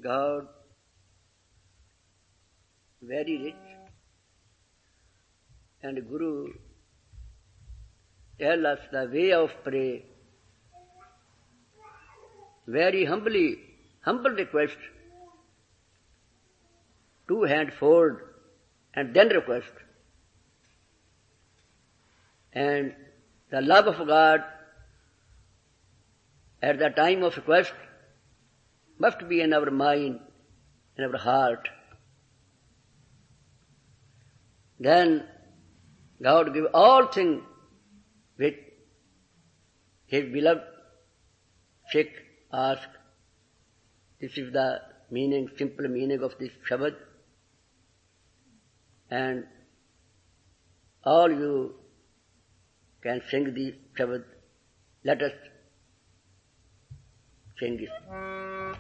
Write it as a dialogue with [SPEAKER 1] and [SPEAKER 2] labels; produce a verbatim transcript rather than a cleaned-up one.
[SPEAKER 1] God very rich, and Guru tell us the way of prayer. Very humbly, humble request, two hand fold and then request. And the love of God at the time of request must be in our mind, in our heart. Then God give all things which His beloved Sikh ask. This is the meaning, simple meaning of this Shabad. And all you can sing this Shabad. Let us sing it.